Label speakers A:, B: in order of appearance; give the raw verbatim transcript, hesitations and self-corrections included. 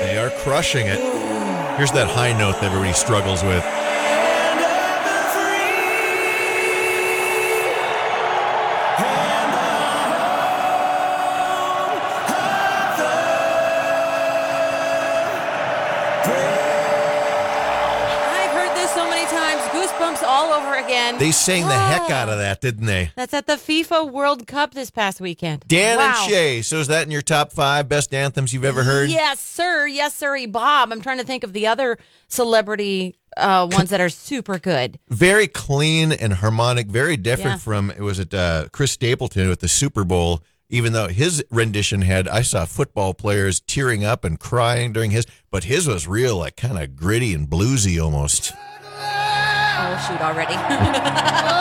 A: They are crushing it. Here's that high note that everybody struggles with.
B: Goosebumps all over again.
A: They sang the heck out of that, didn't they?
B: That's at the FIFA World Cup this past weekend.
A: Dan
B: wow.
A: and Shay. So is that in your top five best anthems you've ever heard?
B: Yes, sir. Yes, sir. Bob. I'm trying to think of the other celebrity uh, ones that are super good.
A: Very clean and harmonic, very different
B: Yeah.
A: from, it was at uh, Chris Stapleton with the Super Bowl, even though his rendition had, I saw football players tearing up and crying during his, but his was real, like kind of gritty and bluesy almost.
B: Oh, shoot, already.